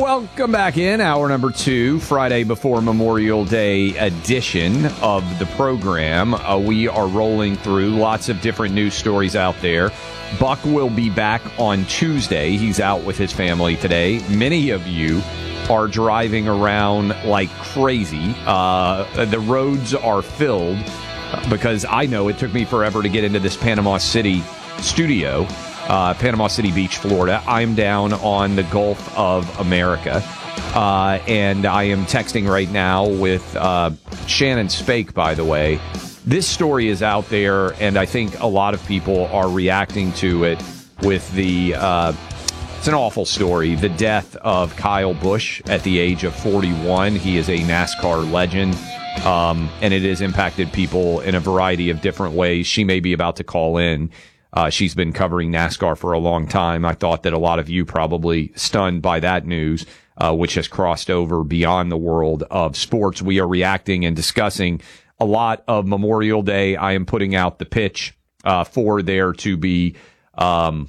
Welcome back in hour number 2, Friday before Memorial Day edition of the program. We are rolling through lots of different news stories out there. Buck will be back on Tuesday. He's out with his family today. Many of you are driving around like crazy. The roads are filled because I know it took me forever to get into this Panama City studio. Panama City Beach, Florida. I'm down on the Gulf of America, and I am texting right now with Shannon Spake, by the way. This story is out there, and I think a lot of people are reacting to it with the, it's an awful story, the death of Kyle Busch at the age of 41. He is a NASCAR legend, and it has impacted people in a variety of different ways. She may be about to call in. She's been covering NASCAR for a long time. I thought that a lot of you probably stunned by that news, which has crossed over beyond the world of sports. We are reacting and discussing a lot of Memorial Day. I am putting out the pitch for there to be a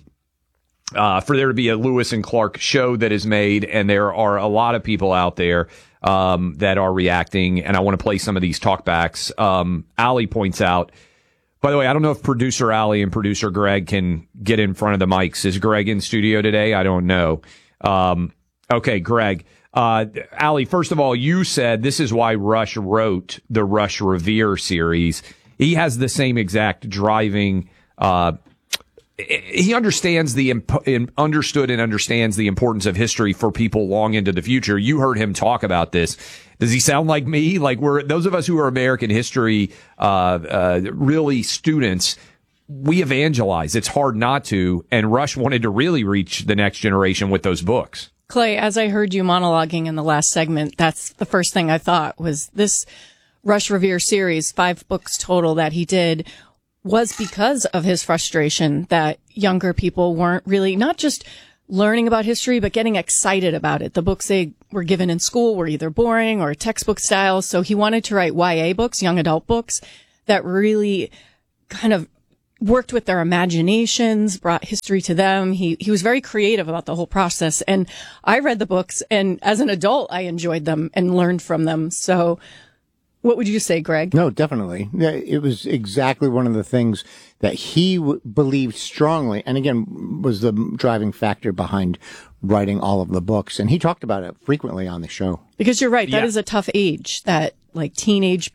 Lewis and Clark show that is made, and there are a lot of people out there that are reacting, and I want to play some of these talkbacks. Allie points out, by the way, I don't know if producer Allie and producer Greg can get in front of the mics. Is Greg in studio today? I don't know. Okay, Greg. Allie, first of all, you said this is why Rush wrote the Rush Revere series. He has the same exact driving. He understands understood and understands the importance of history for people long into the future. You heard him talk about this. Does he sound like me? Like we're those of us who are American history, really students, we evangelize. It's hard not to. And Rush wanted to really reach the next generation with those books. Clay, as I heard you monologuing in the last segment, that's the first thing I thought was this Rush Revere series, 5 books total that he did, was because of his frustration that younger people weren't really not just learning about history, but getting excited about it. The books they were given in school were either boring or textbook style. So he wanted to write YA books, young adult books, that really kind of worked with their imaginations, brought history to them. He was very creative about the whole process. And I read the books, and as an adult, I enjoyed them and learned from them. So what would you say, Greg? No, definitely. Yeah, it was exactly one of the things that he believed strongly, and again, was the driving factor behind writing all of the books. And he talked about it frequently on the show. Because you're right, that is a tough age, that like teenage,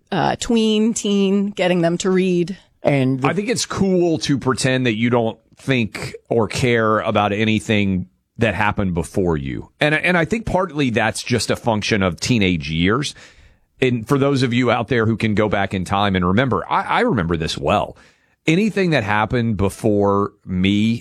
teen, getting them to read. And I think it's cool to pretend that you don't think or care about anything that happened before you. And I think partly that's just a function of teenage years. And for those of you out there who can go back in time and remember, I remember this well. Anything that happened before me,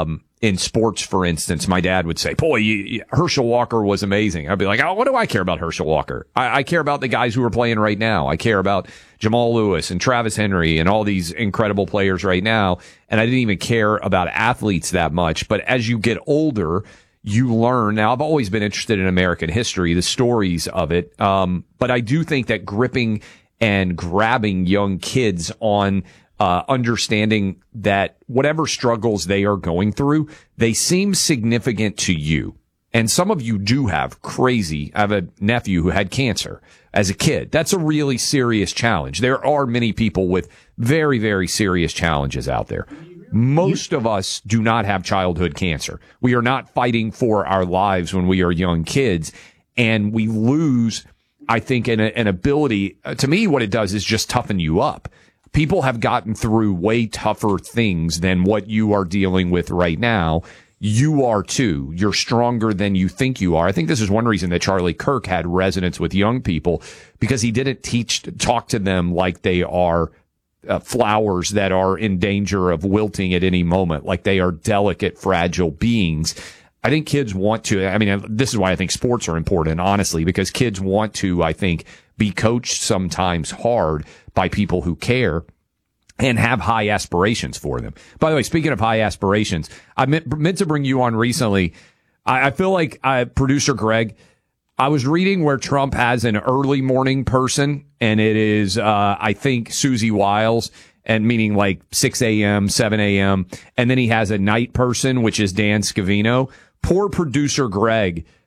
in sports, for instance, my dad would say, boy, Herschel Walker was amazing. I'd be like, oh, what do I care about Herschel Walker? I care about the guys who are playing right now. I care about Jamal Lewis and Travis Henry and all these incredible players right now. And I didn't even care about athletes that much. But as you get older, you learn. Now, I've always been interested in American history, the stories of it. But I do think that gripping and grabbing young kids on understanding that whatever struggles they are going through, they seem significant to you. And some of you do have I have a nephew who had cancer as a kid. That's a really serious challenge. There are many people with very, very serious challenges out there. Most of us do not have childhood cancer. We are not fighting for our lives when we are young kids, and we lose, I think, an ability. To me, what it does is just toughen you up. People have gotten through way tougher things than what you are dealing with right now. You are too. You're stronger than you think you are. I think this is one reason that Charlie Kirk had resonance with young people, because he didn't talk to them like they are flowers that are in danger of wilting at any moment, like they are delicate, fragile beings. I think kids want to, this is why I think sports are important, honestly, because kids want to, I think, be coached sometimes hard by people who care and have high aspirations for them. By the way, speaking of high aspirations, I meant to bring you on recently. I feel like producer Greg, I was reading where Trump has an early morning person, and it is, I think, Susie Wiles, and meaning like 6 a.m., 7 a.m., and then he has a night person, which is Dan Scavino. Poor producer Greg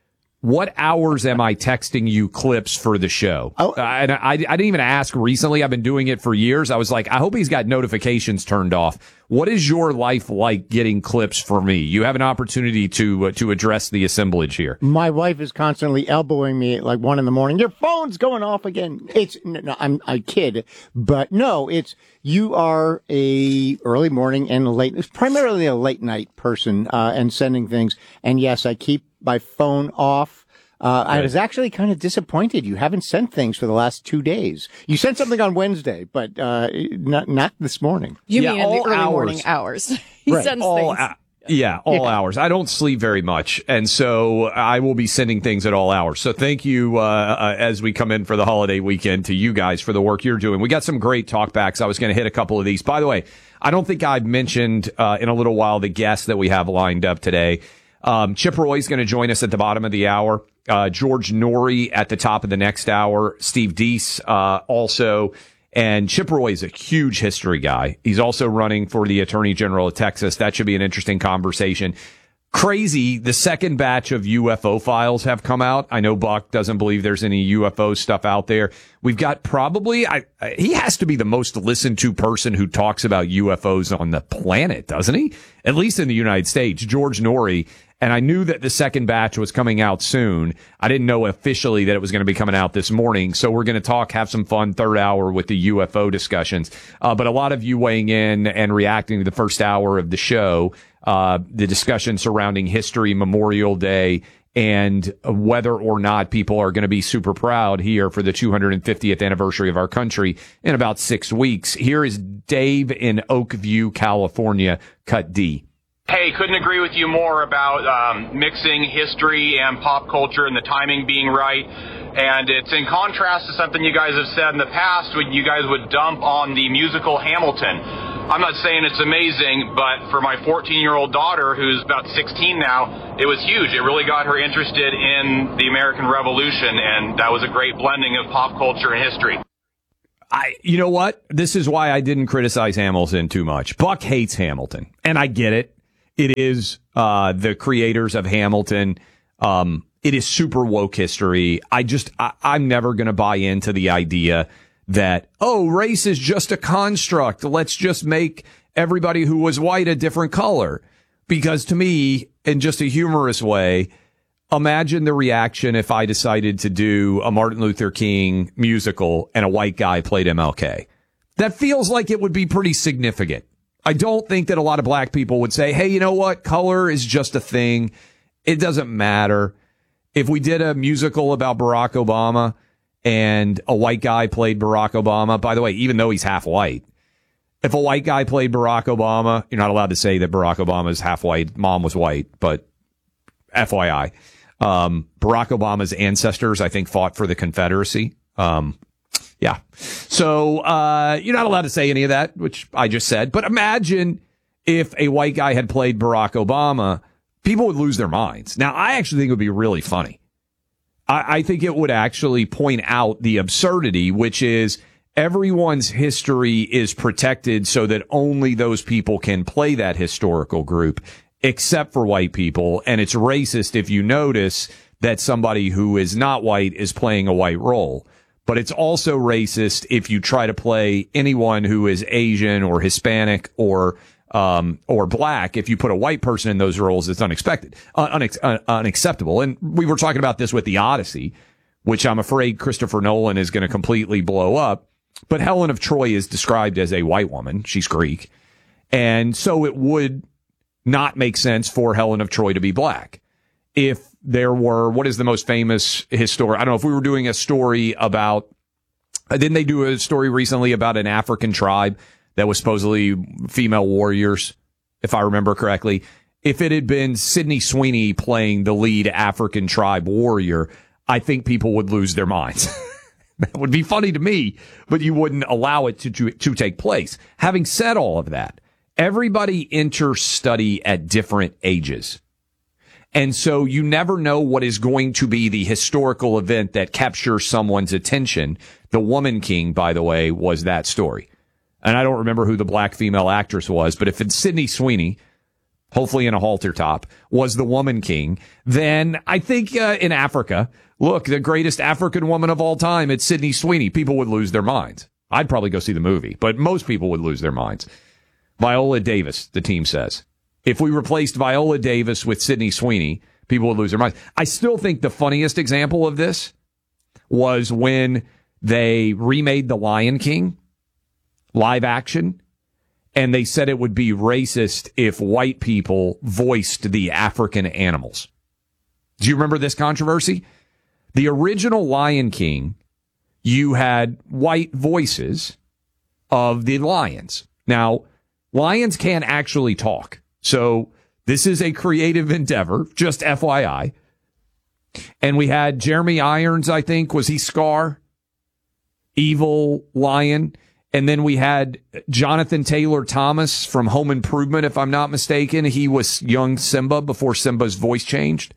what hours am I texting you clips for the show? Oh. And I didn't even ask recently. I've been doing it for years. I was like, I hope he's got notifications turned off. What is your life like getting clips for me? You have an opportunity to address the assemblage here. My wife is constantly elbowing me at like 1 a.m. Your phone's going off again. I kid, but no, you are a early morning and primarily a late night person, and sending things. And yes, I keep my phone off. I was actually kind of disappointed. You haven't sent things for the last 2 days. You sent something on Wednesday, but not this morning. You mean in the early morning hours? He Right. sends things. All hours. I don't sleep very much, and so I will be sending things at all hours. So thank you as we come in for the holiday weekend to you guys for the work you're doing. We got some great talkbacks. I was going to hit a couple of these. By the way, I don't think I've mentioned in a little while the guests that we have lined up today. Chip Roy's going to join us at the bottom of the hour. George Norrie at the top of the next hour. Steve Deese also. And Chip Roy is a huge history guy. He's also running for the Attorney General of Texas. That should be an interesting conversation. Crazy, the second batch of UFO files have come out. I know Buck doesn't believe there's any UFO stuff out there. We've got probably, he has to be the most listened to person who talks about UFOs on the planet, doesn't he? At least in the United States, George Norrie. And I knew that the second batch was coming out soon. I didn't know officially that it was going to be coming out this morning. So we're going to have some fun third hour with the UFO discussions. But a lot of you weighing in and reacting to the first hour of the show, the discussion surrounding history, Memorial Day, and whether or not people are going to be super proud here for the 250th anniversary of our country in about 6 weeks. Here is Dave in Oakview, California, cut D. Hey, couldn't agree with you more about mixing history and pop culture and the timing being right. And it's in contrast to something you guys have said in the past when you guys would dump on the musical Hamilton. I'm not saying it's amazing, but for my 14-year-old daughter, who's about 16 now, it was huge. It really got her interested in the American Revolution, and that was a great blending of pop culture and history. You know what? This is why I didn't criticize Hamilton too much. Buck hates Hamilton, and I get it. It is the creators of Hamilton. It is super woke history. I'm never going to buy into the idea that, race is just a construct. Let's just make everybody who was white a different color. Because to me, in just a humorous way, imagine the reaction if I decided to do a Martin Luther King musical and a white guy played MLK. That feels like it would be pretty significant. I don't think that a lot of black people would say, hey, you know what? Color is just a thing. It doesn't matter. If we did a musical about Barack Obama and a white guy played Barack Obama, by the way, even though he's half white, if a white guy played Barack Obama, you're not allowed to say that Barack Obama is half white. Mom was white, but FYI, Barack Obama's ancestors, I think, fought for the Confederacy. Yeah. So, you're not allowed to say any of that, which I just said. But imagine if a white guy had played Barack Obama, people would lose their minds. Now, I actually think it would be really funny. I think it would actually point out the absurdity, which is everyone's history is protected so that only those people can play that historical group, except for white people. And it's racist if you notice that somebody who is not white is playing a white role. But it's also racist if you try to play anyone who is Asian or Hispanic or black. If you put a white person in those roles, it's unacceptable. And we were talking about this with the Odyssey, which I'm afraid Christopher Nolan is going to completely blow up. But Helen of Troy is described as a white woman. She's Greek. And so it would not make sense for Helen of Troy to be black. If there were, what is the most famous historian? I don't know if we were doing a story about, didn't they do a story recently about an African tribe that was supposedly female warriors, if I remember correctly? If it had been Sydney Sweeney playing the lead African tribe warrior, I think people would lose their minds. That would be funny to me, but you wouldn't allow it to take place. Having said all of that, everybody enters study at different ages. And so you never know what is going to be the historical event that captures someone's attention. The Woman King, by the way, was that story. And I don't remember who the black female actress was, but if it's Sydney Sweeney, hopefully in a halter top, was the woman king, then I think in Africa, look, the greatest African woman of all time, it's Sydney Sweeney. People would lose their minds. I'd probably go see the movie, but most people would lose their minds. Viola Davis, the team says. If we replaced Viola Davis with Sydney Sweeney, people would lose their minds. I still think the funniest example of this was when they remade The Lion King live action, and they said it would be racist if white people voiced the African animals. Do you remember this controversy? The original Lion King, you had white voices of the lions. Now, lions can't actually talk, so this is a creative endeavor, just FYI. And we had Jeremy Irons, I think, was he Scar? Evil lion. And then we had Jonathan Taylor Thomas from Home Improvement, if I'm not mistaken. He was young Simba before Simba's voice changed.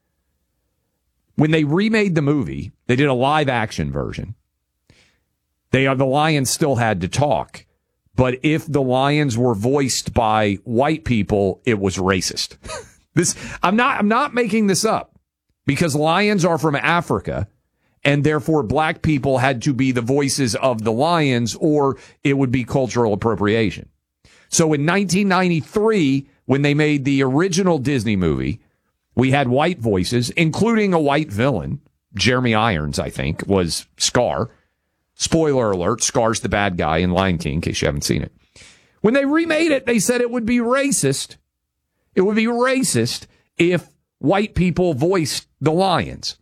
When they remade the movie, they did a live action version. The lions still had to talk. But if the lions were voiced by white people, it was racist. I'm not making this up, because lions are from Africa, and therefore black people had to be the voices of the lions, or it would be cultural appropriation. So in 1993, when they made the original Disney movie, we had white voices, including a white villain. Jeremy Irons, I think, was Scar. Spoiler alert, Scar's the bad guy in Lion King, in case you haven't seen it. When they remade it, they said it would be racist. It would be racist if white people voiced the lions.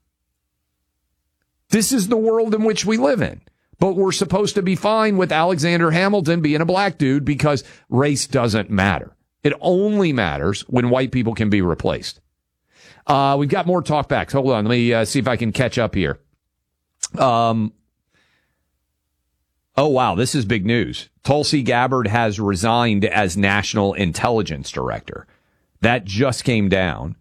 This is the world in which we live in. But we're supposed to be fine with Alexander Hamilton being a black dude because race doesn't matter. It only matters when white people can be replaced. We've got more talkbacks. Hold on. Let me see if I can catch up here. Oh, wow. This is big news. Tulsi Gabbard has resigned as National Intelligence Director. That just came down.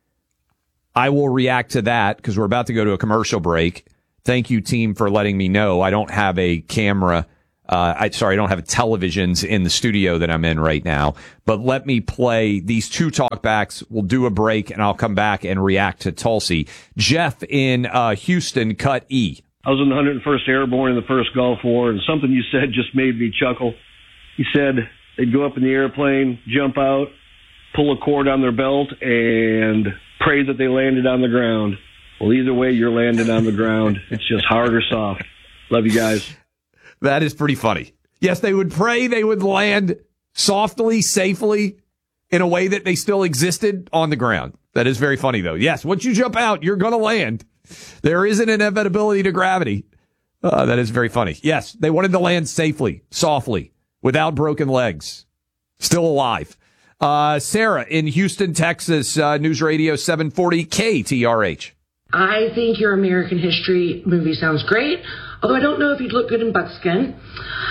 I will react to that because we're about to go to a commercial break. Thank you, team, for letting me know. I don't have a camera. I don't have televisions in the studio that I'm in right now. But let me play these two talkbacks. We'll do a break, and I'll come back and react to Tulsi. Jeff in Houston, cut E. I was in the 101st Airborne in the first Gulf War, and something you said just made me chuckle. You said they'd go up in the airplane, jump out, pull a cord on their belt, and pray that they landed on the ground. Well, either way, you're landing on the ground. It's just hard or soft. Love you guys. That is pretty funny. Yes, they would pray they would land softly, safely, in a way that they still existed on the ground. That is very funny, though. Yes, once you jump out, you're going to land. There is an inevitability to gravity. That is very funny. Yes, they wanted to land safely, softly, without broken legs. Still alive. Sarah in Houston, Texas, News Radio 740 KTRH. I think your American history movie sounds great, although I don't know if you'd look good in buckskin.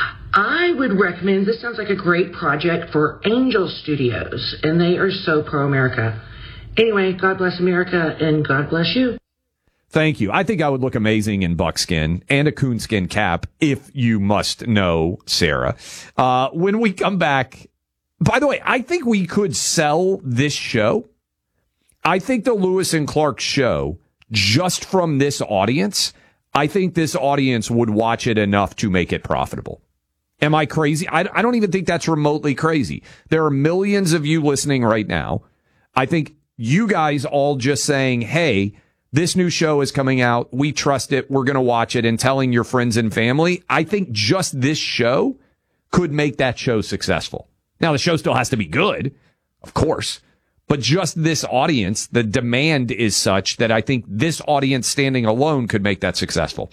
I would recommend, this sounds like a great project for Angel Studios, and they are so pro-America. Anyway, God bless America, and God bless you. Thank you. I think I would look amazing in buckskin and a coonskin cap, if you must know, Sarah. When we come back, by the way, I think we could sell this show. I think the Lewis and Clark show, just from this audience, I think this audience would watch it enough to make it profitable. Am I crazy? I don't even think that's remotely crazy. There are millions of you listening right now. I think you guys all just saying, hey, this new show is coming out. We trust it. We're going to watch it, and telling your friends and family. I think just this show could make that show successful. Now, the show still has to be good, of course. But just this audience, the demand is such that I think this audience standing alone could make that successful.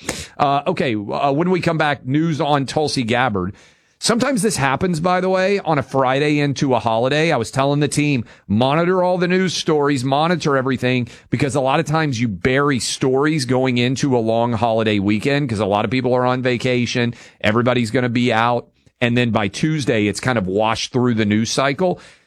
When we come back, news on Tulsi Gabbard. Sometimes this happens, by the way, on a Friday into a holiday. I was telling the team, monitor all the news stories, monitor everything, because a lot of times you bury stories going into a long holiday weekend because a lot of people are on vacation. Everybody's going to be out. And then by Tuesday, it's kind of washed through the news cycle.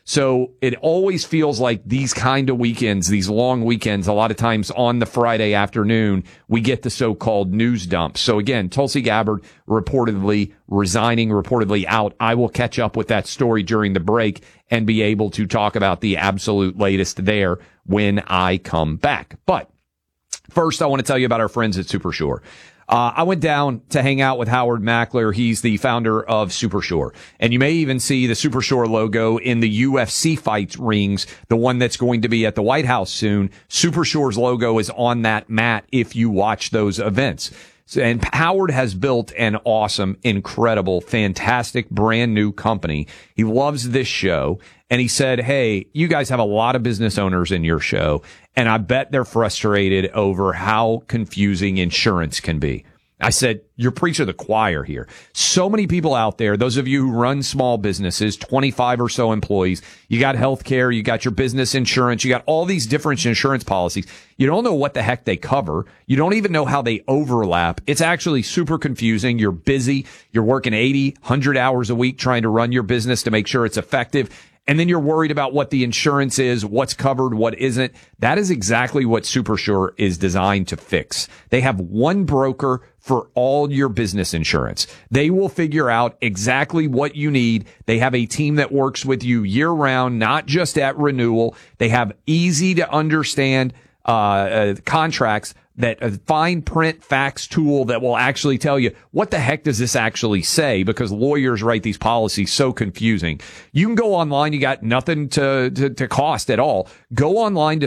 So it always feels like these kind of weekends, these long weekends, a lot of times on the Friday afternoon, we get the so-called news dump. So again, Tulsi Gabbard reportedly resigning, reportedly out. I will catch up with that story during the break and be able to talk about the absolute latest there when I come back. But first, I want to tell you about our friends at Super Sure. I went down to hang out with Howard Mackler. He's the founder of Super Sure. And you may even see the Super Sure logo in the UFC fights rings, the one that's going to be at the White House soon. Super Sure's logo is on that mat if you watch those events. And Howard has built an awesome, incredible, fantastic, brand new company. He loves this show. And he said, hey, you guys have a lot of business owners in your show, and I bet they're frustrated over how confusing insurance can be. I said, you're preaching to the choir here. So many people out there, those of you who run small businesses, 25 or so employees, you got healthcare, you got your business insurance, you got all these different insurance policies. You don't know what the heck they cover. You don't even know how they overlap. It's actually super confusing. You're busy. You're working 80, 100 hours a week trying to run your business to make sure it's effective. And then you're worried about what the insurance is, what's covered, what isn't. That is exactly what Super Sure is designed to fix. They have one broker for all your business insurance. They will figure out exactly what you need. They have a team that works with you year round, not just at renewal. They have easy to understand contracts, that fine print facts tool that will actually tell you what the heck does this actually say, because lawyers write these policies so confusing. You can go online. You got nothing to cost at all. Go online to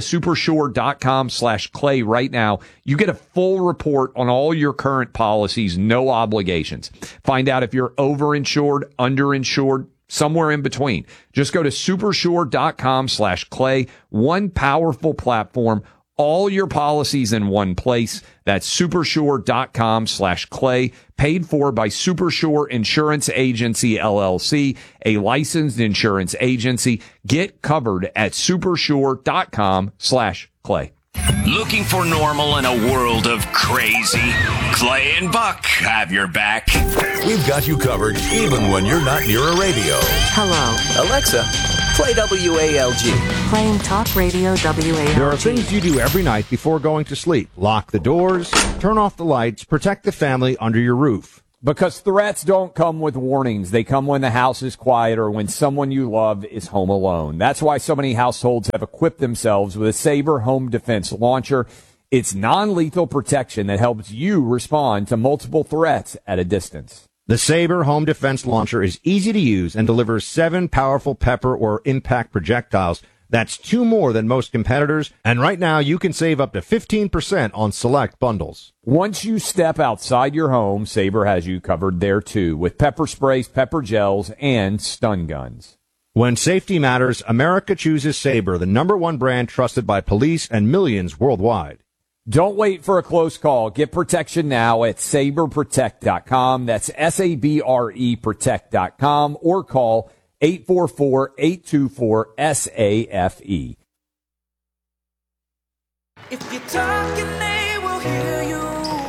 supersure.com/Clay right now. You get a full report on all your current policies, no obligations. Find out if you're overinsured, underinsured, somewhere in between. Just go to supersure.com/Clay. One powerful platform. All your policies in one place. That's supersure.com/Clay. Paid for by Super Sure Insurance Agency, LLC, a licensed insurance agency. Get covered at supersure.com/Clay. Looking for normal in a world of crazy? Clay and Buck have your back. We've got you covered even when you're not near a radio. Hello. Alexa, play WALG. Playing Talk Radio WALG. There are things you do every night before going to sleep. Lock the doors, turn off the lights, protect the family under your roof. Because threats don't come with warnings. They come when the house is quiet or when someone you love is home alone. That's why so many households have equipped themselves with a Sabre Home Defense Launcher. It's non-lethal protection that helps you respond to multiple threats at a distance. The Sabre Home Defense Launcher is easy to use and delivers 7 powerful pepper or impact projectiles. That's 2 more than most competitors. And right now you can save up to 15% on select bundles. Once you step outside your home, Sabre has you covered there too, with pepper sprays, pepper gels, and stun guns. When safety matters, America chooses Sabre, the #1 brand trusted by police and millions worldwide. Don't wait for a close call. Get protection now at saberprotect.com. That's SABRE protect.com, or call 844-824-SAFE. If you're talking, they will hear you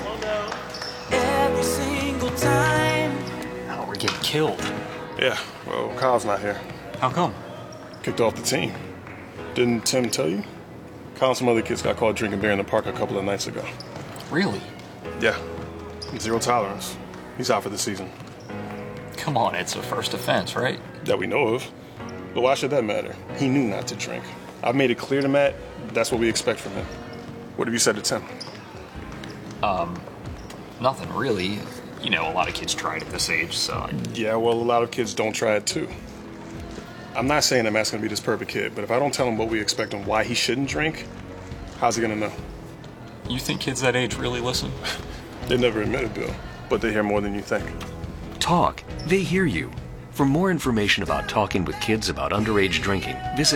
every single time. Oh, we're getting killed. Yeah, well, Kyle's not here. How come? Kicked off the team. Didn't Tim tell you? Kyle and some other kids got caught drinking beer in the park a couple of nights ago. Really? Yeah. 0 tolerance. He's out for the season. Come on, it's a first offense, right? That we know of. But why should that matter? He knew not to drink. I've made it clear to Matt that's what we expect from him. What have you said to Tim? Nothing really. You know, a lot of kids try it at this age, so... Yeah, well, a lot of kids don't try it too. I'm not saying that Matt's going to be this perfect kid, but if I don't tell him what we expect and why he shouldn't drink, how's he going to know? You think kids that age really listen? They never admit it, Bill, but they hear more than you think. Talk. They hear you. For more information about talking with kids about underage drinking, visit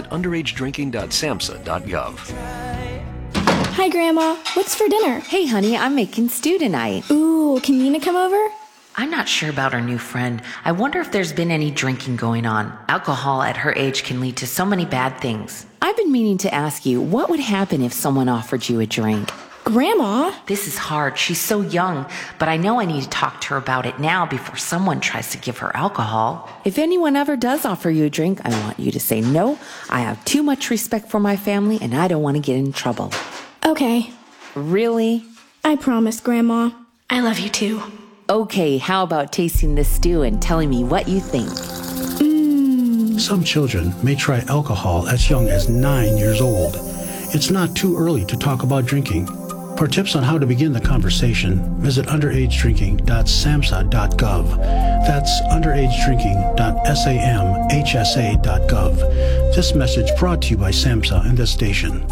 underagedrinking.samhsa.gov. Hi, Grandma. What's for dinner? Hey, honey, I'm making stew tonight. Ooh, can Nina come over? I'm not sure about our new friend. I wonder if there's been any drinking going on. Alcohol at her age can lead to so many bad things. I've been meaning to ask you, what would happen if someone offered you a drink? Grandma? This is hard. She's so young, but I know I need to talk to her about it now before someone tries to give her alcohol. If anyone ever does offer you a drink, I want you to say no. I have too much respect for my family, and I don't want to get in trouble. Okay. Really? I promise, Grandma. I love you too. Okay, how about tasting this stew and telling me what you think? Some children may try alcohol as young as 9 years old. It's not too early to talk about drinking. For tips on how to begin the conversation, visit underagedrinking.samhsa.gov. That's underagedrinking.samhsa.gov. This message brought to you by SAMHSA and this station.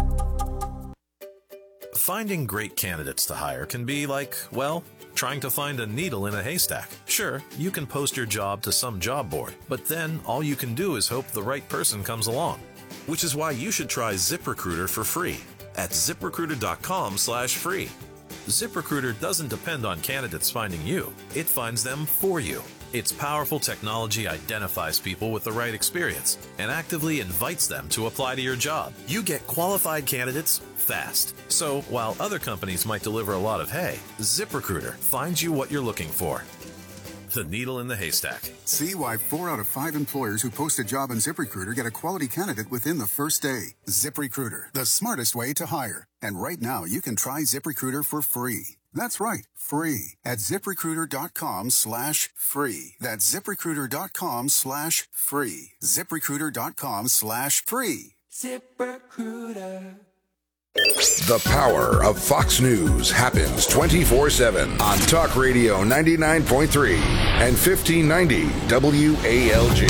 Finding great candidates to hire can be like, well, trying to find a needle in a haystack. Sure, you can post your job to some job board, but then all you can do is hope the right person comes along. Which is why you should try ZipRecruiter for free at ZipRecruiter.com/free. ZipRecruiter doesn't depend on candidates finding you. It finds them for you. Its powerful technology identifies people with the right experience and actively invites them to apply to your job. You get qualified candidates fast. So while other companies might deliver a lot of hay, ZipRecruiter finds you what you're looking for. The needle in the haystack. See why 4 out of 5 employers who post a job on ZipRecruiter get a quality candidate within the first day. ZipRecruiter, the smartest way to hire. And right now, you can try ZipRecruiter for free. That's right, free at ZipRecruiter.com/free. That's ZipRecruiter.com/free. ZipRecruiter.com/free. ZipRecruiter. The power of Fox News happens 24/7 on Talk Radio 99.3 and 1590 WALG.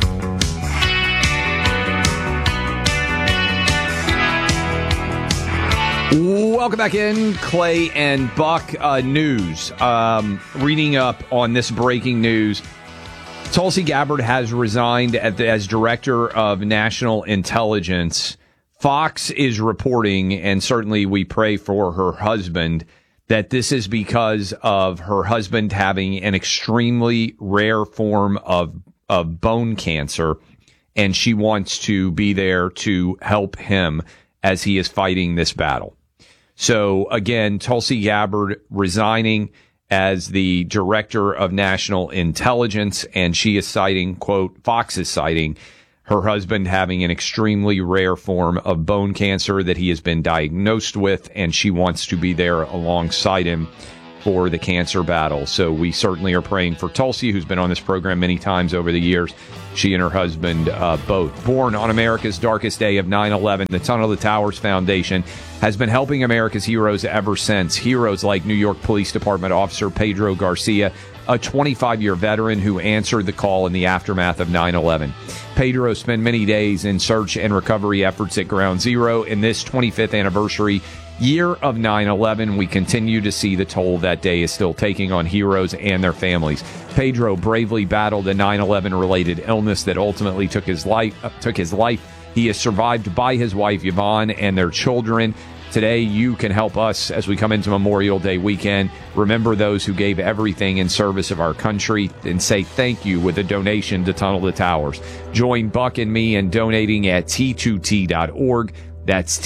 Welcome back in, Clay and Buck. News. Reading up on this breaking news. Tulsi Gabbard has resigned as Director of National Intelligence. Fox is reporting, and certainly we pray for her husband, that this is because of her husband having an extremely rare form of bone cancer, and she wants to be there to help him as he is fighting this battle. So again, Tulsi Gabbard resigning as the Director of National Intelligence, and she is citing, quote, Fox is citing her husband having an extremely rare form of bone cancer that he has been diagnosed with, and she wants to be there alongside him for the cancer battle. So we certainly are praying for Tulsi, who's been on this program many times over the years. She and her husband both. Born on America's darkest day of 9/11, the Tunnel to Towers Foundation has been helping America's heroes ever since. Heroes like New York Police Department officer Pedro Garcia, a 25-year veteran who answered the call in the aftermath of 9/11. Pedro spent many days in search and recovery efforts at Ground Zero. In this 25th anniversary year of 9/11, we continue to see the toll that day is still taking on heroes and their families. Pedro bravely battled a 9/11 related illness that ultimately took his life. He is survived by his wife Yvonne and their children. Today, you can help us as we come into Memorial Day weekend. Remember those who gave everything in service of our country and say thank you with a donation to Tunnel to Towers. Join Buck and me in donating at T2T.org. That's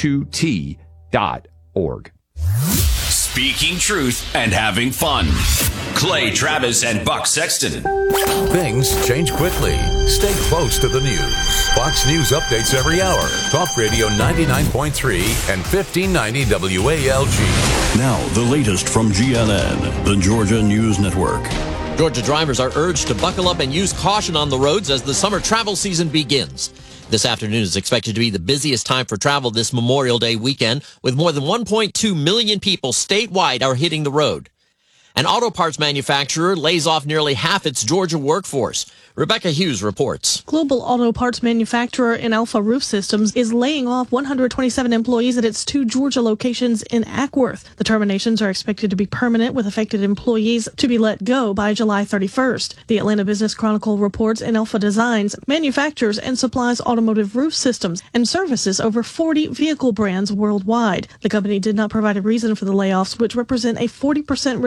T2T.org. Speaking truth and having fun. Clay Travis and Buck Sexton. Things change quickly. Stay close to the news. Fox News updates every hour. Talk Radio 99.3 and 1590 WALG. Now, the latest from GNN, the Georgia News Network. Georgia drivers are urged to buckle up and use caution on the roads as the summer travel season begins. This afternoon is expected to be the busiest time for travel this Memorial Day weekend, with more than 1.2 million people statewide are hitting the road. An auto parts manufacturer lays off nearly half its Georgia workforce. Rebecca Hughes reports. Global auto parts manufacturer Inalfa Roof Systems is laying off 127 employees at its 2 Georgia locations in Ackworth. The terminations are expected to be permanent, with affected employees to be let go by July 31st. The Atlanta Business Chronicle reports Inalfa designs, manufactures, and supplies automotive roof systems and services over 40 vehicle brands worldwide. The company did not provide a reason for the layoffs, which represent a 40% reduction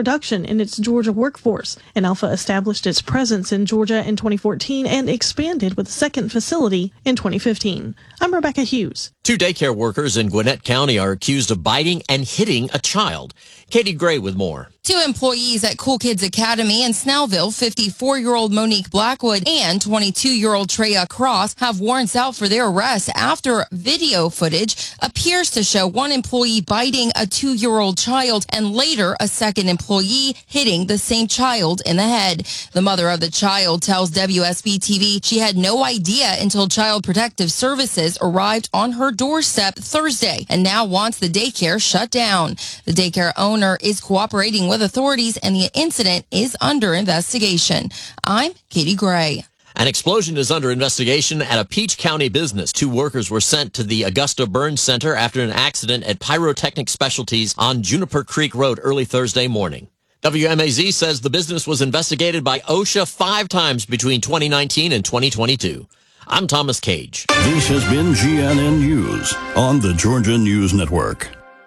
reduction in its Georgia workforce. And Alpha established its presence in Georgia in 2014 and expanded with a second facility in 2015. I'm Rebecca Hughes. 2 daycare workers in Gwinnett County are accused of biting and hitting a child. Katie Gray with more. 2 employees at Cool Kids Academy in Snellville, 54-year-old Monique Blackwood and 22-year-old Treya Cross, have warrants out for their arrest after video footage appears to show one employee biting a 2-year-old child and later a second employee hitting the same child in the head. The mother of the child tells WSB-TV she had no idea until Child Protective Services arrived on her doorstep Thursday and now wants the daycare shut down. The daycare owner is cooperating with authorities and the incident is under investigation. I'm Katie Gray. An explosion is under investigation at a Peach County business. 2 workers were sent to the Augusta Burn Center after an accident at Pyrotechnic Specialties on Juniper Creek Road early Thursday morning. WMAZ says the business was investigated by OSHA 5 times between 2019 and 2022. I'm Thomas Cage. This has been GNN News on the Georgia News Network.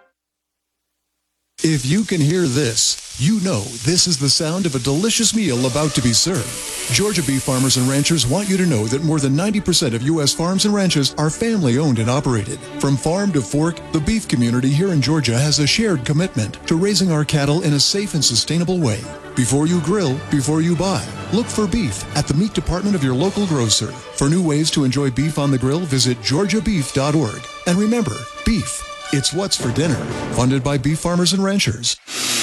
If you can hear this, you know this is the sound of a delicious meal about to be served. Georgia beef farmers and ranchers want you to know that more than 90% of U.S. farms and ranches are family-owned and operated. From farm to fork, the beef community here in Georgia has a shared commitment to raising our cattle in a safe and sustainable way. Before you grill, before you buy, look for beef at the meat department of your local grocer. For new ways to enjoy beef on the grill, visit georgiabeef.org. And remember, beef. It's what's for dinner. Funded by beef farmers and ranchers.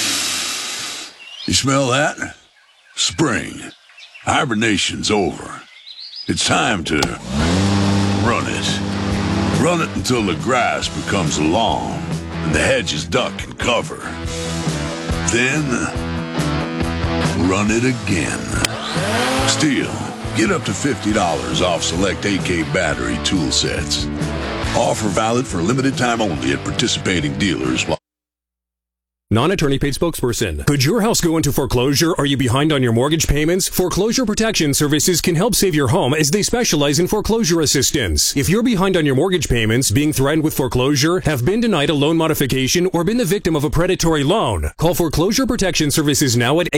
You smell that? Spring. Hibernation's over. It's time to run it. Run it until the grass becomes long and the hedges duck and cover. Then run it again. Still, get up to $50 off select AK battery tool sets. Offer valid for limited time only at participating dealers. Non-attorney paid spokesperson. Could your house go into foreclosure? Are you behind on your mortgage payments? Foreclosure Protection Services can help save your home as they specialize in foreclosure assistance. If you're behind on your mortgage payments, being threatened with foreclosure, have been denied a loan modification, or been the victim of a predatory loan, call Foreclosure Protection Services now at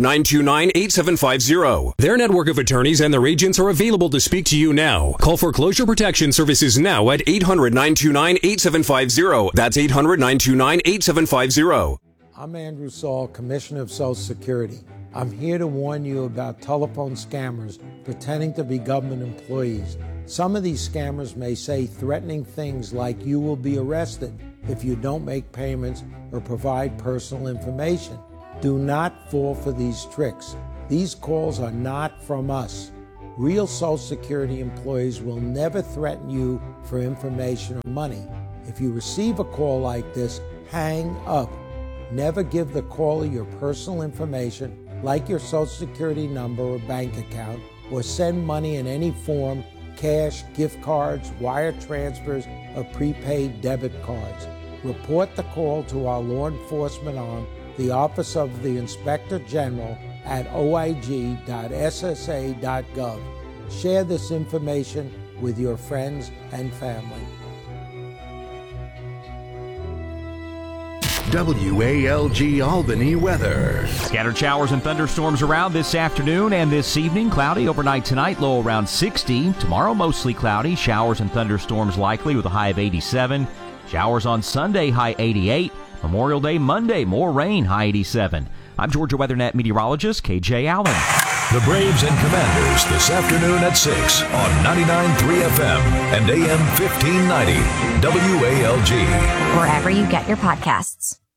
800-929-8750. Their network of attorneys and their agents are available to speak to you now. Call Foreclosure Protection Services now at 800-929-8750. That's 800-929-8750. I'm Andrew Saul, Commissioner of Social Security. I'm here to warn you about telephone scammers pretending to be government employees. Some of these scammers may say threatening things like you will be arrested if you don't make payments or provide personal information. Do not fall for these tricks. These calls are not from us. Real Social Security employees will never threaten you for information or money. If you receive a call like this, hang up. Never give the caller your personal information, like your Social Security number or bank account, or send money in any form, cash, gift cards, wire transfers, or prepaid debit cards. Report the call to our law enforcement arm, the Office of the Inspector General, at oig.ssa.gov. Share this information with your friends and family. WALG Albany weather. Scattered showers and thunderstorms around this afternoon and this evening. Cloudy overnight tonight, low around 60. Tomorrow, mostly cloudy. Showers and thunderstorms likely with a high of 87. Showers on Sunday, high 88. Memorial Day Monday, more rain, high 87. I'm Georgia WeatherNet meteorologist KJ Allen. The Braves and Commanders this afternoon at 6 on 99.3 FM and AM 1590 WALG. Wherever you get your podcasts.